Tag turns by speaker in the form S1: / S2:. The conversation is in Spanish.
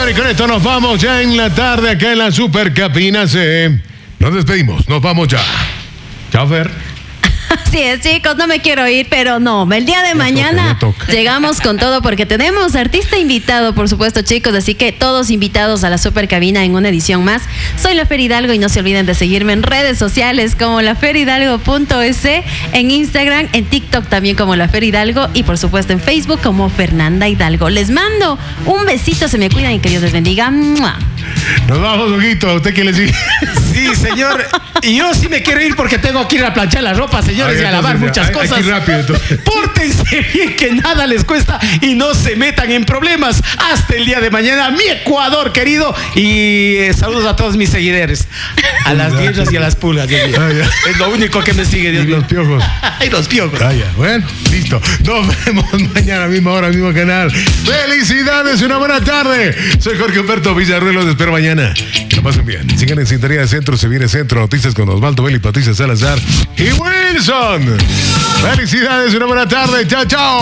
S1: señores, con esto nos vamos ya en la tarde acá en la Supercabina C. Nos despedimos, nos vamos ya. Chao, Fer.
S2: Así es, chicos, no me quiero ir, pero no, el día de mañana llegamos con todo porque tenemos artista invitado, por supuesto, chicos, así que todos invitados a la Supercabina en una edición más. Soy la Fer Hidalgo y no se olviden de seguirme en redes sociales como laferhidalgo.es, en Instagram, en TikTok también como La Fer Hidalgo y por supuesto en Facebook como Fernanda Hidalgo. Les mando un besito, se me cuidan y que Dios les bendiga. ¡Mua!
S1: Nos vamos, Huguito, ¿a usted qué le sigue?
S3: Sí, señor. Y yo sí me quiero ir porque tengo que ir a planchar la ropa, señores, y a lavar muchas cosas.
S1: Hay que ir rápido, entonces.
S3: Pórtense bien, que nada les cuesta y no se metan en problemas. Hasta el día de mañana, mi Ecuador querido. Y saludos a todos mis seguidores. A las guerras y a las pulgas, Dios mío. Es lo único que me sigue, Dios mío.
S1: Y los piojos.
S3: Y los piojos.
S1: Bueno, listo. Nos vemos mañana, misma hora, mismo canal. ¡Felicidades! Una buena tarde. Soy Jorge Humberto Villarruel. Los espero mañana. Que lo pasen bien. Sigan en sintonía de Centro. Se viene Centro Noticias con Osvaldo Bell y Patricia Salazar y Wilson. ¡Felicidades! Una buena tarde. ¡Chao, chao!